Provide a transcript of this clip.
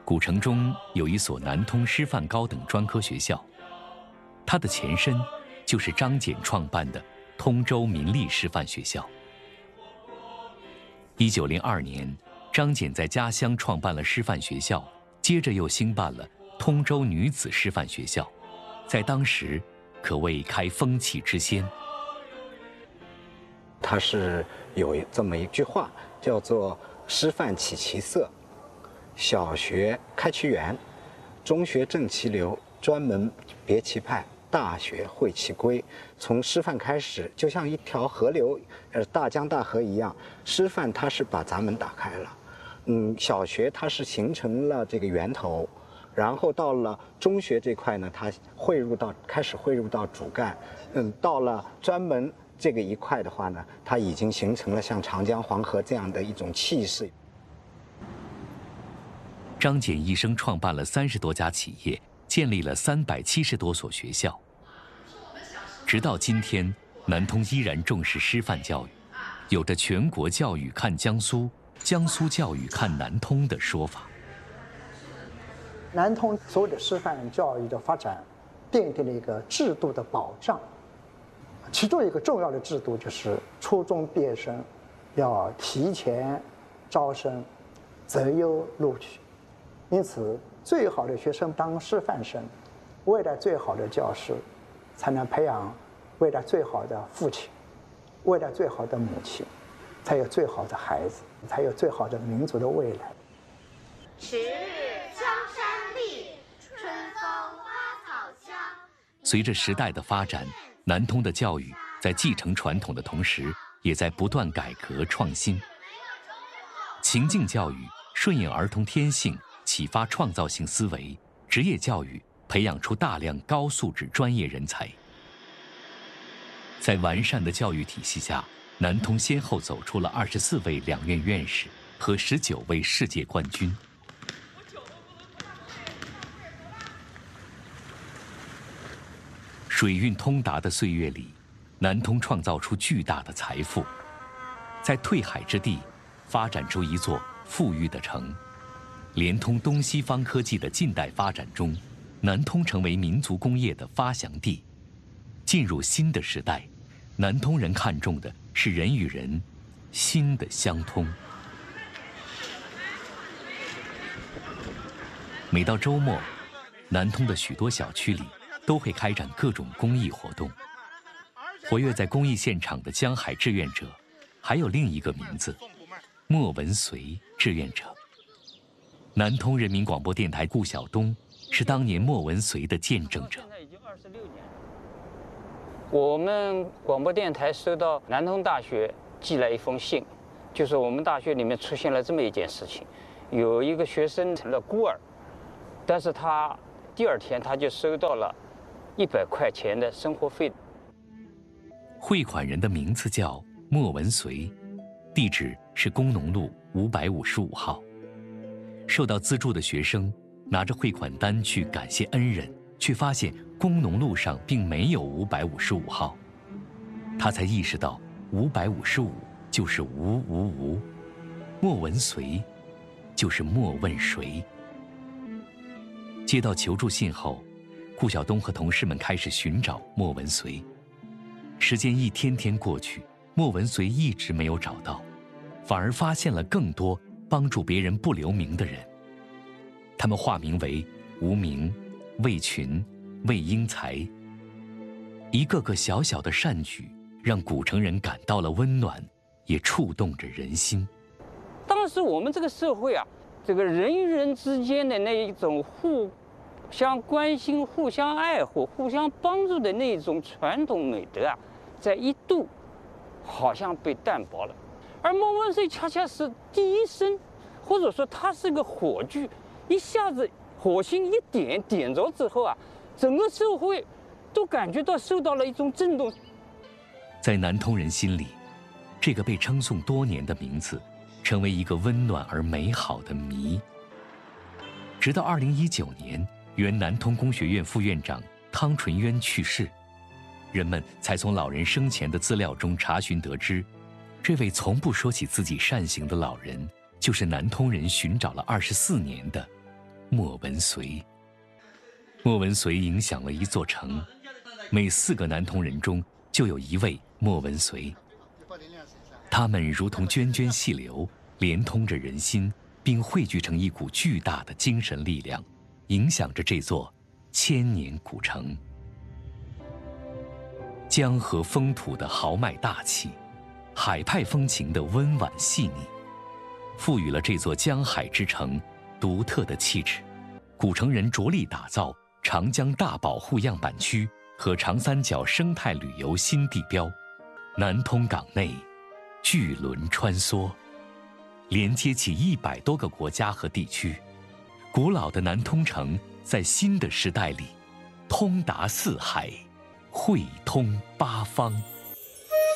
古城中有一所南通师范高等专科学校，它的前身就是张謇创办的通州民立师范学校。1902年，张謇在家乡创办了师范学校，接着又兴办了通州女子师范学校，在当时可谓开风气之先。 他是有这么一句话，叫做“师范起其色，小学开其源，中学正其流，专门别其派，大学会其规”。从师范开始，就像一条河流，大江大河一样，师范它是把闸门打开了。小学它是形成了这个源头，然后到了中学这块呢，它开始汇入到主干。到了专门这个一块的话呢，它已经形成了像长江黄河这样的一种气势。 张謇一生创办了30多家企业，建立了370多所学校。直到今天，南通依然重视师范教育，有着全国教育看江苏，江苏教育看南通的说法。 南通所有的师范教育的发展，奠定了一个制度的保障。其中一个重要的制度就是初中毕业生要提前招生，择优录取。因此，最好的学生当师范生，未来最好的教师，才能培养未来最好的父亲，未来最好的母亲，才有最好的孩子，才有最好的民族的未来。 10日江山丽，春风花草香。 随着时代的发展，南通的教育在继承传统的同时，也在不断改革创新。情境教育顺应儿童天性，启发创造性思维；职业教育培养出大量高素质专业人才。在完善的教育体系下，南通先后走出了24位两院院士和19位世界冠军。水运通达的岁月里，南通创造出巨大的财富，在退海之地发展出一座富裕的城。连通东西方科技的近代发展中，南通成为民族工业的发祥地。进入新的时代，南通人看重的是人与人心的相通。每到周末，南通的许多小区里都会开展各种公益活动。活跃在公益现场的江海志愿者，还有另一个名字——莫文随志愿者。南通人民广播电台顾晓东是当年莫文随的见证者。 现在已经26年。我们广播电台收到南通大学寄来一封信，就是我们大学里面出现了这么一件事情，有一个学生成了孤儿，但是他第2天他就收到了100块钱的生活费。 汇款人的名字叫莫文随，地址是工农路555号。受到资助的学生拿着汇款单去感谢恩人，却发现工农路上并没有555号。他才意识到555就是555，莫文随就是莫问谁。接到求助信后，顾晓东和同事们开始寻找莫文随。时间一天天过去，莫文随一直没有找到，反而发现了更多帮助别人不留名的人。他们化名为无名、魏群、魏英才。一个个小小的善举，让古城人感到了温暖，也触动着人心。 当时我们这个社会啊，这个人与人之间的那一种互相关心、互相爱护、互相帮助的那种传统美德啊，在一度好像被淡薄了。而莫文随恰恰是第一声，或者说他是个火炬，一下子火星一点着之后啊，整个社会都感觉到受到了一种震动。 在南通人心里，这个被称颂多年的名字成为一个温暖而美好的谜。直到2019年，原南通工学院副院长汤纯渊去世，人们才从老人生前的资料中查询得知，这位从不说起自己善行的老人，就是南通人寻找了24年的莫文随。莫文随影响了一座城，每4个南通人中就有1位莫文随。他们如同涓涓细流，连通着人心，并汇聚成一股巨大的精神力量，影响着这座千年古城。江河风土的豪迈大气，海派风情的温婉细腻，赋予了这座江海之城独特的气质。古城人着力打造长江大保护样板区和长三角生态旅游新地标。南通港内巨轮穿梭，连接起100多个国家和地区。古老的南通城在新的时代里通达4海，汇通8方。